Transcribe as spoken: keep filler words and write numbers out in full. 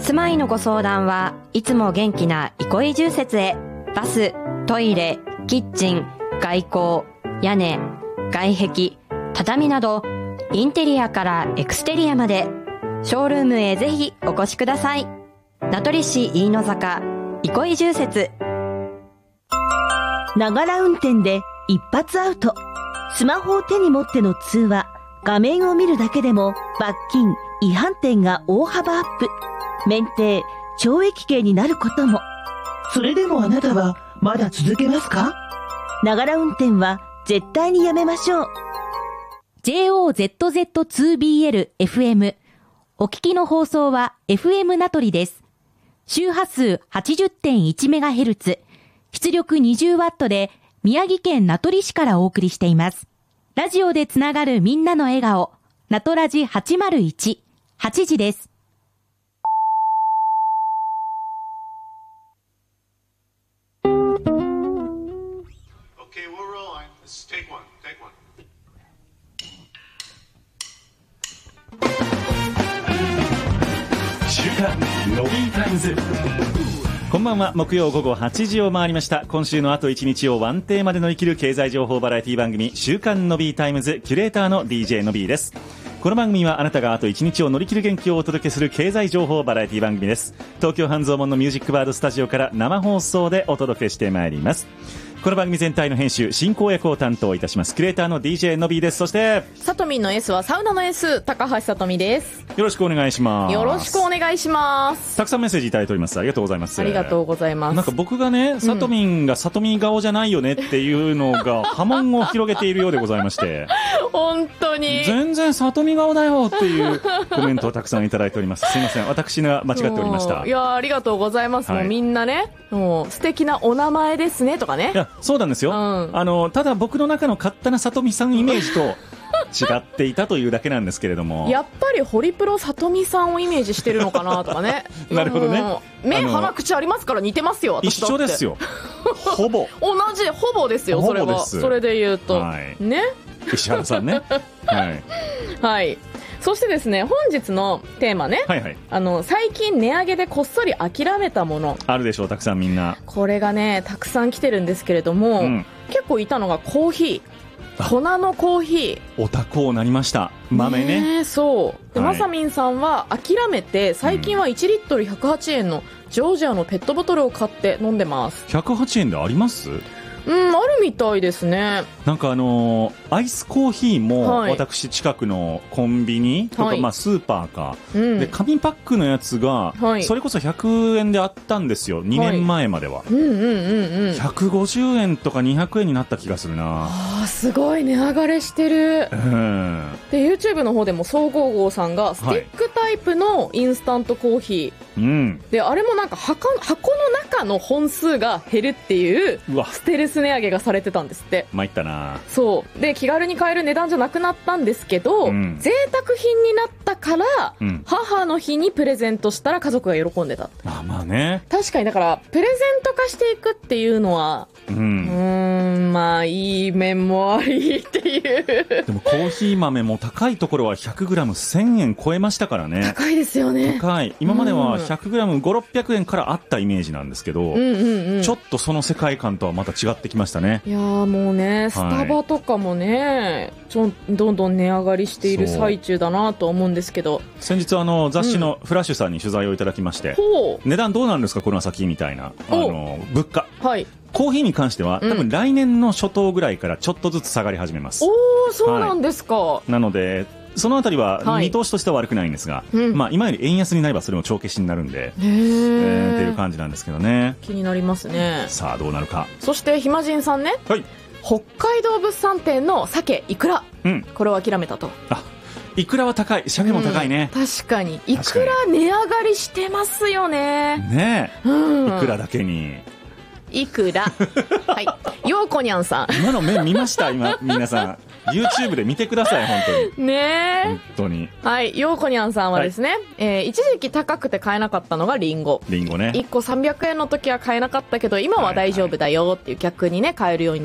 住まいのご相談はいつも元気な憩い住設へ。バス、トイレ、キッチン、外構、屋根、外壁、畳などインテリアからエクステリアまでショールームへぜひお越しください。名取市飯野坂憩い住設。 ながら運転で一発アウト。スマホを手に持っての通話、画面を見るだけでも罰金、違反点が大幅アップ。免停、懲役刑になることも。 それでもあなたはまだ続けますか？ ながら運転は絶対にやめましょう。 ジェイオーゼットゼットツービーエルエフエム お聞きの放送は エフエム 名取です。周波数 はちじゅってんいちメガヘルツ、出力 にじゅうワット で宮城県名取市からお送りしています。ラジオでつながるみんなの笑顔、名取ラジはちまるいち、はちじです。 週刊のびータイムズ。こんばんは。木曜午後はちじを回りました。今週のあといちにちをワンテーマで乗り切る経済情報バラエティ番組、週刊のびータイムズ、キュレーターの ディージェー のびーです。この番組はあなたがあといちにちを乗り切る元気をお届けする経済情報バラエティ番組です。東京半蔵門のミュージックバードスタジオから生放送でお届けしてまいります。この番組全体の編集、進行役を担当いたしますキュレーターの ディージェー のびーです。そしてさとみんの S はサウナの S、 高橋さとみです。 よろしくお願いします。 よろしくお願いします。 たくさんメッセージいただいております。ありがとうございます。 ありがとうございます。 なんか僕がね、さとみんがさとみ顔じゃないよねっていうのが波紋を広げているようでございまして本当に全然さとみ顔だよっていうコメントをたくさんいただいております。すいません、私が間違っておりました。 いやありがとうございます、はい、もうみんなね、もう素敵なお名前ですねとかね。 いやそうなんですよ、うん、あのただ僕の中の勝手なさとみさんイメージと違っていたというだけなんですけれどもやっぱりホリプロさとみさんをイメージしてるのかなとかねなるほどね。 目鼻口ありますから似てますよ。私だって一緒ですよほぼ同じ、ほぼですよ。それはそれで言うと、はい、ね、 石原さんねはい、 はい、そしてですね、本日のテーマね、はいはい、あの最近値上げでこっそり諦めたものあるでしょう。たくさんみんなこれがねたくさん来てるんですけれども、うん、結構いたのがコーヒー、粉のコーヒー。 おたこうなりました。豆ね。 ね、そうで、はい、まさみんさんは諦めて最近はいちリットルひゃくはちえんのジョージアのペットボトルを買って飲んでます。 ひゃくはちえんであります？ うん、あるみたいですね。 なんかあのー、アイスコーヒーも私近くのコンビニとか、はい、まあスーパーか、うん、で紙パックのやつが、はい、それこそひゃくえんであったんですよ、にねんまえまでは、はい、うんうんうんうん、ひゃくごじゅうえんとかにひゃくえんになった気がするな。 あー、すごい値上がりしてる、うん、で YouTube の方でも総合号さんがスティックタイプのインスタントコーヒー、うん、であれもなんか 箱, 箱の中の本数が減るっていうステルス値上げがされてたんですって。 参ったな。 そうで気軽に買える値段じゃなくなったんですけど、うん、贅沢品になったから、うん、母の日にプレゼントしたら家族が喜んでた。 あ、まあね、 確かにだからプレゼント化していくっていうのは、うん、うーん、まあいい面もありっていうでもコーヒー豆も高いところは ひゃくグラムせんえん超えましたからね。 高いですよね。 高い。今までは ひゃくグラムごひゃくろっぴゃくえんからあったイメージなんですけど、うんうんうん、ちょっとその世界観とはまた違ってきましたね。 いやもうね、スタバとかもね、はい、ちょどんどん値上がりしている最中だなと思うんですけど、 先日あの雑誌のフラッシュさんに取材をいただきまして、うん、値段どうなんですかこの先みたいな、あの物価、はい、コーヒーに関しては多分来年の初頭ぐらいからちょっとずつ下がり始めます。 おー、そうなんですか、 はい、なのでそのあたりは見通しとしては悪くないんですが、はい、まあ、今より円安になればそれも帳消しになるんで、えー、っていう感じなんですけどね。 気になりますね。 さあどうなるか。 そしてひまじんさんね、はい、北海道物産展の鮭いくら、うん、これを諦めたと。 あ、いくらは高い、鮭も高いね、 うん、確かにいくら値上がりしてますよね。 ねえ、うん、いくらだけにいくらはいようこにゃんさん、 今の目見ました今皆さんYouTube で見てください本当にねえ、 本当に。 はい、ようこにゃんさんはですね、はい、えー、一時期高くて買えなかったのがリンゴ。 リンゴね、 いっこさんびゃくえんの時は買えなかったけど今は大丈夫だよっていう、逆にね買えるように